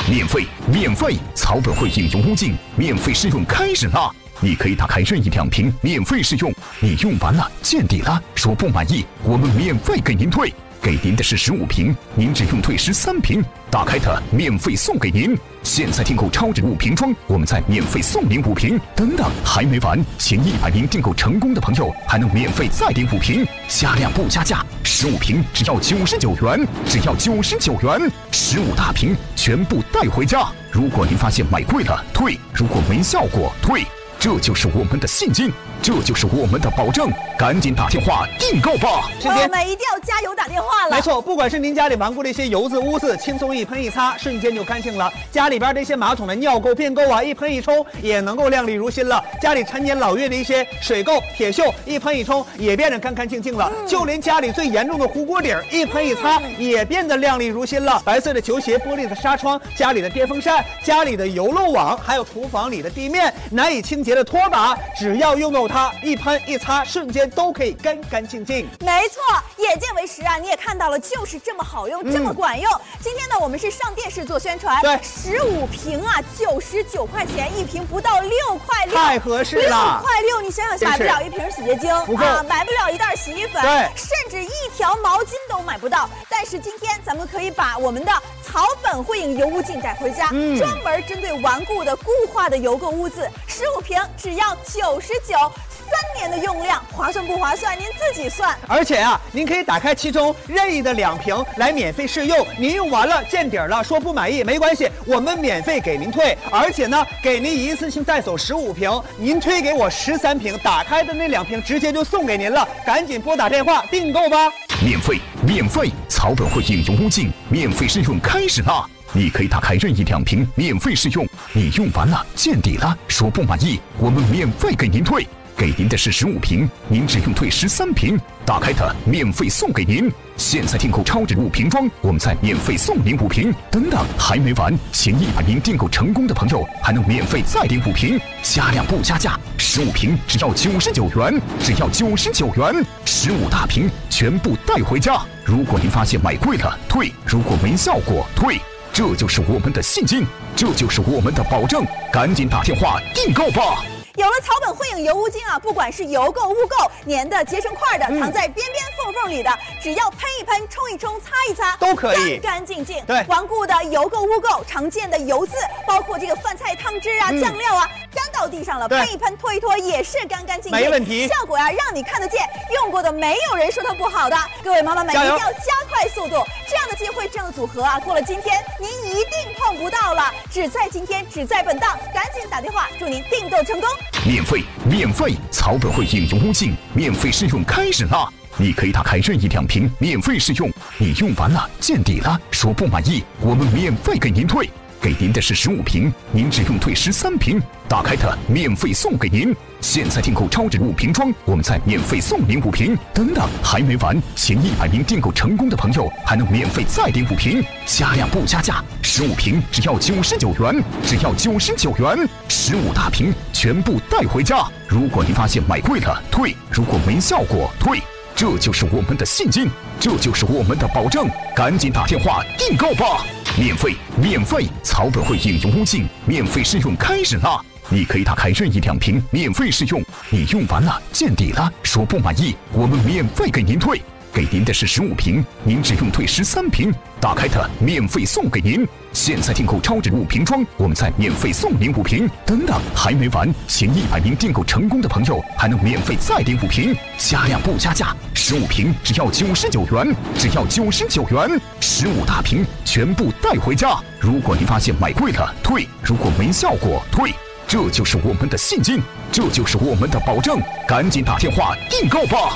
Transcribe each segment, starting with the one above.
免费！草本汇影油污净免费试用开始啦！你可以打开任意2瓶免费试用，你用完了见底了，说不满意，我们免费给您退。给您的是15瓶，您只用退13瓶，打开它免费送给您。现在订购超值5瓶装，我们再免费送您5瓶。等等，还没完，前100名订购成功的朋友还能免费再领5瓶，加量不加价，15瓶只要99元，只要99元，15大瓶全部带回家。如果您发现买贵了退，如果没效果退。这就是我们的信心，这就是我们的保证，赶紧打电话订购吧！ 朋友们一定要加油打电话了。 没错，不管是您家里顽固的一些油渍污渍，轻松一喷一擦，瞬间就干净了；家里边这些马桶的尿垢、便垢啊，一喷一冲也能够亮丽如新了；家里陈年老月的一些水垢、铁锈，一喷一冲也变得干干净净了；就连家里最严重的糊锅底儿，一喷一擦也变得亮丽如新了。白色的球鞋、玻璃的纱窗、家里的电风扇、家里的油漏网，还有厨房里的地面难以清洁的拖把，只要用到它，一喷一擦，瞬间都可以干干净净。 没错，眼见为实啊！你也看到了，就是这么好用，这么管用。今天呢，我们是上电视做宣传， 对 ，15瓶啊，99块钱一瓶，不到6块6， 太合适了。 6块6，你想想，买不了1瓶洗洁精， 不够啊，买不了1袋洗衣粉， 对， 甚至1条毛巾都买不到。但是今天咱们可以把我们的草本汇影油污净带回家，专门针对顽固的固化的油垢污渍，15瓶只要99，3年的用量，划算不划算？您自己算。 而且啊，您可以打开其中任意的2瓶来免费试用，您用完了见底了，说不满意没关系，我们免费给您退，而且呢，给您一次性带走15瓶，您推给我13瓶，打开的那2瓶直接就送给您了，赶紧拨打电话订购吧！ 免费！草本汇影油污净免费试用开始啦！你可以打开任意2瓶免费试用，你用完了见底了，说不满意，我们免费给您退。给您的是15瓶，您只用退13瓶，打开它免费送给您。现在订购超值5瓶装，我们再免费送您5瓶。等等，还没完，前100名订购成功的朋友还能免费再领5瓶，加量不加价，15瓶只要99元，只要99元，15大瓶全部带回家。如果您发现买贵了退，如果没效果退。这就是我们的信心，这就是我们的保证，赶紧打电话订购吧！ 有了草本汇影油污净啊，不管是油垢、污垢、粘的、结成块的，藏在边边缝缝里的，只要喷一喷、冲一冲、擦一擦， 都可以， 干干净净。 对， 顽固的油垢、污垢、常见的油渍，包括这个饭菜汤汁啊、酱料啊，干到地上了，喷一喷、拖一拖也是干干净净， 没问题。 效果呀，让你看得见，用过的没有人说它不好的。各位妈妈们一定要加快速度，这样的机会、这样的组合啊，过了今天您一定碰不到了，只在今天，只在本档，赶紧打电话，祝您订购成功。 免费！草本汇影油污净免费试用开始啦！你可以打开任意2瓶免费试用，你用完了见底了，说不满意，我们免费给您退。给您的是15瓶，您只用退13瓶，打开它免费送给您。现在订购超值5瓶装，我们再免费送您5瓶。等等，还没完，前100名订购成功的朋友还能免费再领5瓶，加量不加价，15瓶只要99元，只要99元，15大瓶全部带回家。如果您发现买贵了退，如果没效果退。这就是我们的信心，这就是我们的保证，赶紧打电话订购吧！免费！草本汇影油污净免费试用开始啦！你可以打开任意2瓶免费试用，你用完了见底了，说不满意，我们免费给您退。给您的是15瓶，您只用退13瓶，打开它免费送给您。现在订购超值5瓶装，我们再免费送您5瓶。等等，还没完，前100名订购成功的朋友还能免费再领5瓶，加量不加价，15瓶只要99元，只要99元，15大瓶全部带回家。如果您发现买贵了退，如果没效果退。这就是我们的信心，这就是我们的保证，赶紧打电话订购吧！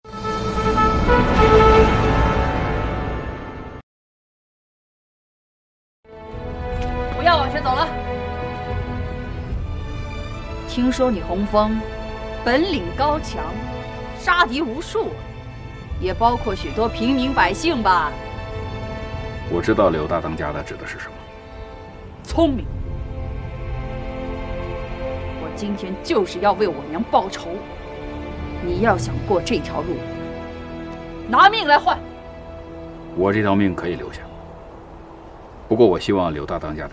不要往前走了。听说你洪峰本领高强，杀敌无数，也包括许多平民百姓吧？ 我知道柳大当家的指的是什么。 聪明。我今天就是要为我娘报仇。你要想过这条路，拿命来换。 我这条命可以留下，不过我希望柳大当家的